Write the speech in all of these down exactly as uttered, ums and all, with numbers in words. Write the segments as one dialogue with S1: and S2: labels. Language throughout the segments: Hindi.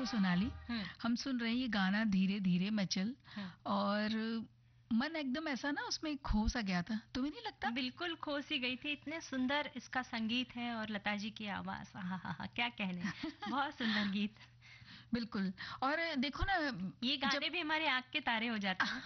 S1: देखो सोनाली,
S2: हम्म।
S1: हम सुन रहे हैं ये गाना धीरे धीरे मचल,
S2: हम्म।
S1: और मन एकदम ऐसा ना उसमें खो सा गया था, तुम्हें नहीं लगता?
S2: बिल्कुल खो सी गई थी। इतने सुंदर इसका संगीत है और लता जी की आवाज, हाँ हाँ हाँ, क्या कहने। बहुत सुंदर गीत।
S1: बिल्कुल। और देखो ना,
S2: ये गाने
S1: जब
S2: भी हमारे आंख के तारे हो जाते हैं।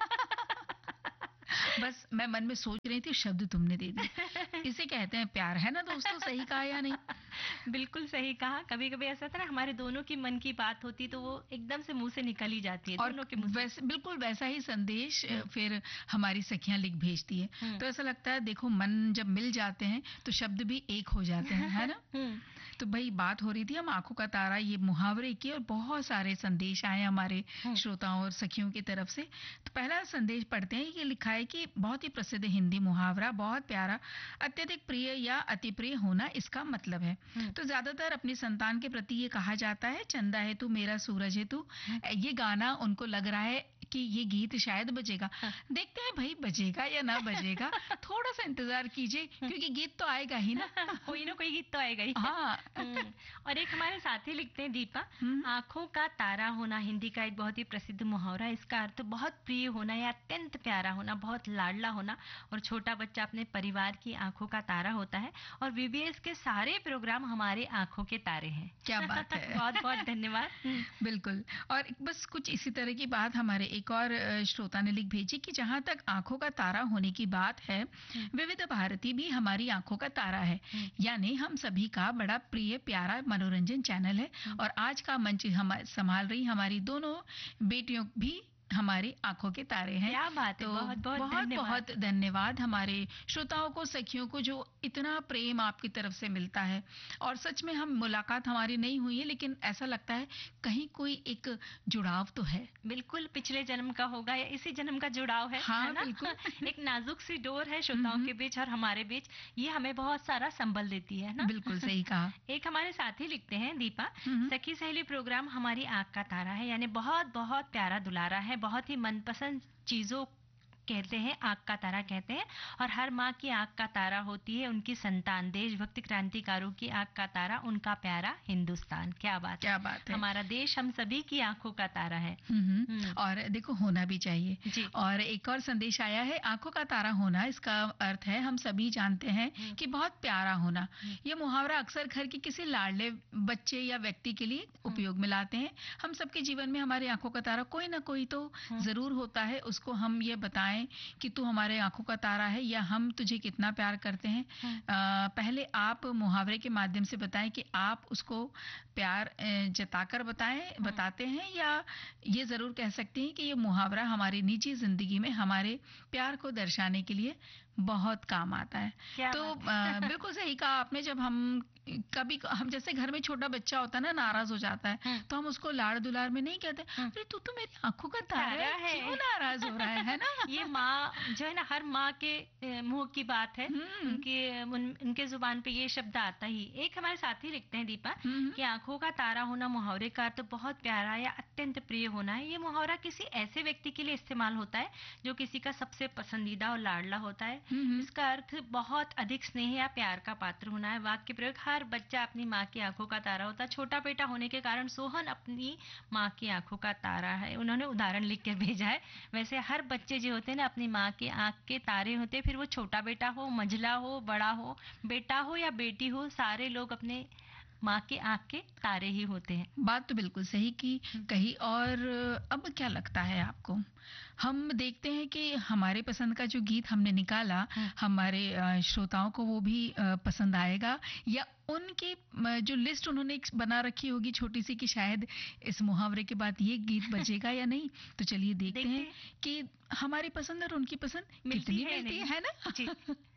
S1: बस मैं मन में सोच रही थी, शब्द तुमने दे दिए। इसे कहते हैं प्यार, है ना दोस्तों? सही कहा या नहीं?
S2: बिल्कुल सही कहा। कभी कभी ऐसा था ना, हमारे दोनों की मन की बात होती तो वो एकदम से मुंह से निकल ही जाती है,
S1: और
S2: दोनों के मुंह से।
S1: वैसे बिल्कुल वैसा ही संदेश
S2: हम्म।
S1: फिर हमारी सखियां लिख भेजती है।
S2: हम्म।
S1: तो ऐसा लगता है देखो, मन जब मिल जाते हैं तो शब्द भी एक हो जाते हैं, है ना?
S2: हम्म।
S1: तो भाई बात हो रही थी हम आंखों का तारा, ये मुहावरे की, और बहुत सारे संदेश आए हमारे
S2: हम्म।
S1: श्रोताओं और सखियों की तरफ से। तो पहला संदेश पढ़ते हैं। ये लिखा है कि बहुत ही प्रसिद्ध हिंदी मुहावरा, बहुत प्यारा, अत्यधिक प्रिय या अति प्रिय होना इसका मतलब है।
S2: हम्म।
S1: तो ज्यादातर अपनी संतान के प्रति ये कहा जाता है, चंदा है तू मेरा सूरज है तू। ये गाना उनको लग रहा है कि ये गीत शायद बजेगा।
S2: हाँ।
S1: देखते हैं भाई बजेगा या ना बजेगा, थोड़ा सा इंतजार कीजिए, क्योंकि गीत तो आएगा ही ना।
S2: कोई ना कोई गीत तो आएगा ही।
S1: हाँ।
S2: हम्म। और एक हमारे साथी लिखते हैं, दीपा,
S1: हम्म।
S2: आंखों का तारा होना हिंदी का एक बहुत ही प्रसिद्ध मुहावरा है। इसका अर्थ बहुत प्रिय होना या अत्यंत प्यारा होना, बहुत लाडला होना। और छोटा बच्चा अपने परिवार की आंखों का तारा होता है, और वीबीएस के सारे प्रोग्राम हमारे आंखों के तारे हैं।
S1: क्या बात है।
S2: बहुत बहुत धन्यवाद।
S1: बिल्कुल। और बस कुछ इसी तरह की बात हमारे एक और अ, श्रोता ने लिख भेजी कि जहां तक आंखों का तारा होने की बात है, विविध भारती भी हमारी आंखों का तारा है। यानी हम सभी का बड़ा प्रिय प्यारा मनोरंजन चैनल है, और आज का मंच हम संभाल रही हमारी दोनों बेटियों भी हमारी आंखों के तारे हैं।
S2: क्या बात है।
S1: तो
S2: बहुत बहुत
S1: बहुत
S2: धन्यवाद।
S1: बहुत धन्यवाद हमारे श्रोताओं को, सखियों को, जो इतना प्रेम आपकी तरफ से मिलता है। और सच में हम मुलाकात हमारी नहीं हुई है, लेकिन ऐसा लगता है कहीं कोई एक जुड़ाव तो है।
S2: बिल्कुल पिछले जन्म का होगा या इसी जन्म का जुड़ाव है,
S1: हाँ,
S2: है ना?
S1: बिल्कुल।
S2: एक नाजुक सी डोर है श्रोताओं के बीच और हमारे बीच, ये हमें बहुत सारा संबल देती है ना?
S1: बिल्कुल सही कहा।
S2: एक हमारे साथी लिखते हैं, दीपा,
S1: हम्म।
S2: सखी सहेली प्रोग्राम हमारी आंख का तारा है, यानी बहुत बहुत प्यारा दुलारा है, बहुत ही मनपसंद चीजों कहते हैं, आंख का तारा कहते हैं। और हर माँ की आंख का तारा होती है उनकी संतान, देशभक्ति क्रांतिकारों की आंख का तारा उनका प्यारा हिंदुस्तान। क्या बात
S1: क्या
S2: है।
S1: बात है।
S2: हमारा देश हम सभी की आंखों का तारा है।
S1: हम्म।
S2: हम्म।
S1: और देखो होना भी चाहिए।
S2: जी।
S1: और एक और संदेश आया है, आंखों का तारा होना, इसका अर्थ है हम सभी जानते हैं कि बहुत प्यारा होना। ये मुहावरा अक्सर घर के किसी लाडले बच्चे या व्यक्ति के लिए उपयोग में लाते हैं। हम सबके जीवन में हमारी आंखों का तारा कोई ना कोई तो जरूर होता है। उसको हम ये बताएं कि तू हमारे आंखों का तारा है, या हम तुझे कितना प्यार करते हैं। आ, पहले आप मुहावरे के माध्यम से बताएं कि आप उसको प्यार अ, जताकर बताएं बताते हैं, या ये जरूर कह सकते हैं कि ये मुहावरा हमारी निजी जिंदगी में हमारे प्यार को दर्शाने के लिए बहुत काम आता है।
S2: क्या
S1: तो
S2: बात
S1: अ, बिल्कुल सही कहा आपने। जब हम कभी हम जैसे घर में छोटा बच्चा होता है ना, नाराज हो जाता है, तो हम उसको लाड़ दुलार में नहीं कहते, अरे तू तो मेरी आंखों का तारा है,
S2: तारा है।
S1: क्यों नाराज हो रहा है है ना?
S2: ये माँ जो है ना, हर माँ के अ, मुंह की बात है,
S1: हम्म।
S2: उनके उन, उनके जुबान पे ये शब्द आता ही। एक हमारे साथी लिखते हैं, दीपा,
S1: हम्म।
S2: कि आंखों का तारा होना मुहावरे का अर्थ बहुत प्यारा या अत्यंत प्रिय होना है। ये मुहावरा किसी ऐसे व्यक्ति के लिए इस्तेमाल होता है जो किसी का सबसे पसंदीदा और लाडला होता है।
S1: हम्म।
S2: इसका अर्थ बहुत अधिक स्नेह या प्यार का पात्र होना है। वाक्य प्रयोग, हर बच्चा अपनी माँ की आंखों का तारा होता है। छोटा बेटा होने के कारण सोहन अपनी माँ की आंखों का तारा है। उन्होंने उदाहरण लिख के भेजा है। वैसे हर बच्चे जो होते हैं ना, अपनी माँ की आंख के तारे होते हैं। फिर वो छोटा बेटा हो, मंझला हो, बड़ा हो, बेटा हो या बेटी हो, सारे लोग अपने माँ के आंख के तारे ही होते हैं।
S1: बात तो बिल्कुल सही की कही। और अब क्या लगता है आपको, हम देखते हैं कि हमारे पसंद का जो गीत हमने निकाला, हमारे अ, श्रोताओं को वो भी अ, पसंद आएगा, या उनकी अ, जो लिस्ट उन्होंने एक बना रखी होगी छोटी सी कि शायद इस मुहावरे के बाद ये गीत बजेगा या नहीं। तो चलिए देखते, देखते हैं कि हमारी पसंद और उनकी पसंद
S2: मिलती
S1: कितनी
S2: है
S1: मिलती है, है ना?
S2: जी।